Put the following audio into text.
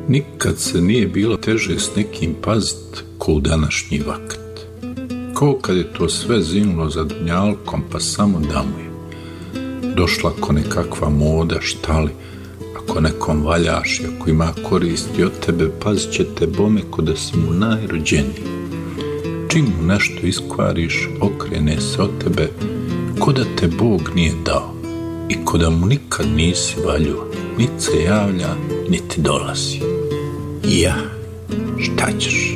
Nikad se nije bilo teže s nekim pazit ko u današnji vakt. Ko kad je to sve zinulo za dunjalkom, pa samo da mu je došla ko nekakva moda, šta li, ako nekom valjaš i ako ima koristi od tebe, pazit će te bome ko da si mu najrođeniji. Čim mu nešto iskvariš, okrene se od tebe ko da te Bog nije dao i ko da mu nikad nisi valjao, niti se javlja, niti dolazi. Ja, šta ćeš?